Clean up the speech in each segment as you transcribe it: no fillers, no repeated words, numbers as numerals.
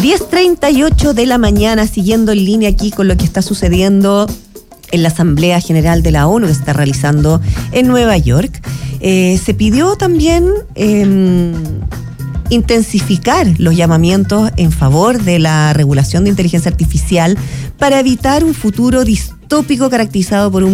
10:38 de la mañana, siguiendo en línea aquí con lo que está sucediendo en la Asamblea General de la ONU que se está realizando en Nueva York. Se pidió también intensificar los llamamientos en favor de la regulación de inteligencia artificial para evitar un futuro distópico caracterizado por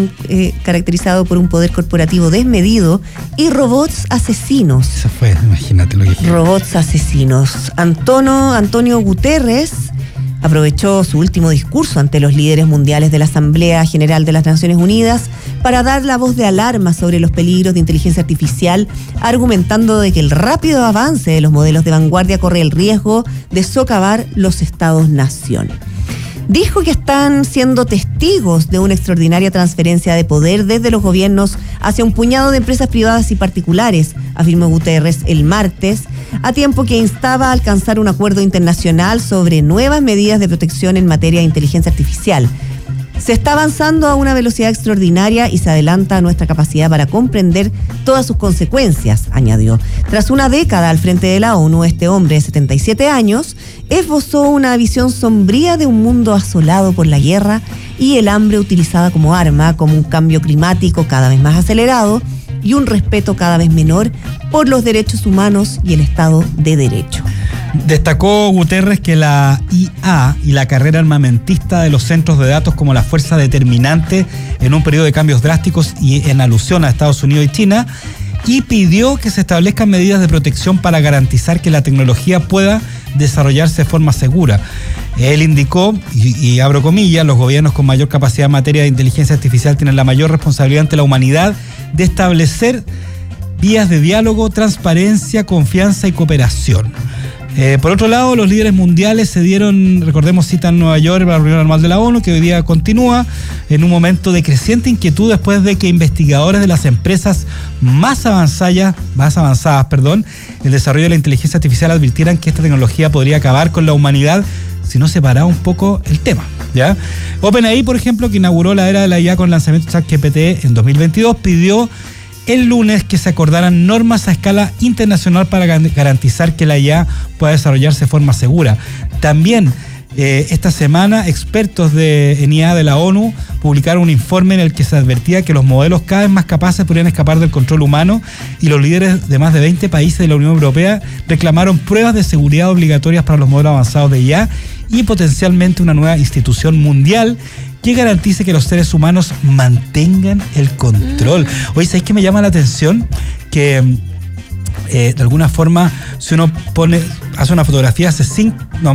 un poder corporativo desmedido y robots asesinos. Eso fue, imagínate lo que dije. Robots asesinos. Antonio Guterres aprovechó su último discurso ante los líderes mundiales de la Asamblea General de las Naciones Unidas para dar la voz de alarma sobre los peligros de inteligencia artificial, argumentando de que el rápido avance de los modelos de vanguardia corre el riesgo de socavar los Estados-nación. Dijo que están siendo testigos de una extraordinaria transferencia de poder desde los gobiernos hacia un puñado de empresas privadas y particulares, afirmó Guterres el martes, a tiempo que instaba a alcanzar un acuerdo internacional sobre nuevas medidas de protección en materia de inteligencia artificial. Se está avanzando a una velocidad extraordinaria y se adelanta a nuestra capacidad para comprender todas sus consecuencias, añadió. Tras una década al frente de la ONU, este hombre de 77 años esbozó una visión sombría de un mundo asolado por la guerra y el hambre utilizada como arma, como un cambio climático cada vez más acelerado y un respeto cada vez menor por los derechos humanos y el Estado de Derecho. Destacó Guterres que la IA y la carrera armamentista de los centros de datos como la fuerza determinante en un periodo de cambios drásticos y en alusión a Estados Unidos y China, y pidió que se establezcan medidas de protección para garantizar que la tecnología pueda desarrollarse de forma segura. Él indicó, y abro comillas, los gobiernos con mayor capacidad en materia de inteligencia artificial tienen la mayor responsabilidad ante la humanidad de establecer vías de diálogo, transparencia, confianza y cooperación. Por otro lado, los líderes mundiales se dieron, recordemos, cita en Nueva York para la reunión anual de la ONU, que hoy día continúa en un momento de creciente inquietud después de que investigadores de las empresas más avanzadas, el desarrollo de la inteligencia artificial advirtieran que esta tecnología podría acabar con la humanidad si no se paraba un poco el tema, ¿ya? OpenAI, por ejemplo, que inauguró la era de la IA con el lanzamiento de ChatGPT en 2022, pidió el lunes que se acordaran normas a escala internacional para garantizar que la IA pueda desarrollarse de forma segura. También esta semana expertos en IA de la ONU publicaron un informe en el que se advertía que los modelos cada vez más capaces podrían escapar del control humano, y los líderes de más de 20 países de la Unión Europea reclamaron pruebas de seguridad obligatorias para los modelos avanzados de IA y potencialmente una nueva institución mundial que garantice que los seres humanos mantengan el control. Oye, ¿sabes qué me llama la atención? Que de alguna forma, si uno hace una fotografía hace 6,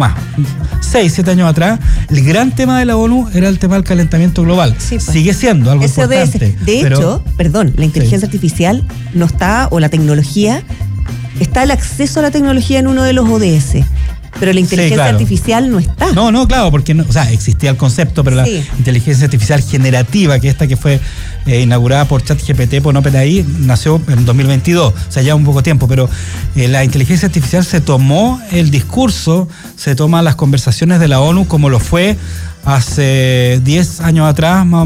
7 años atrás, el gran tema de la ONU era el tema del calentamiento global. Sí, pues. Sigue siendo algo importante. De hecho, la inteligencia artificial no está, o la tecnología, está el acceso a la tecnología en uno de los ODS. Pero la inteligencia artificial no está. No, claro, porque existía el concepto, pero la inteligencia artificial generativa, que esta que fue inaugurada por ChatGPT, por OpenAI, nació en 2022, o sea, ya un poco tiempo, pero la inteligencia artificial se tomó el discurso, se toma las conversaciones de la ONU como lo fue hace 10 años atrás, más o menos.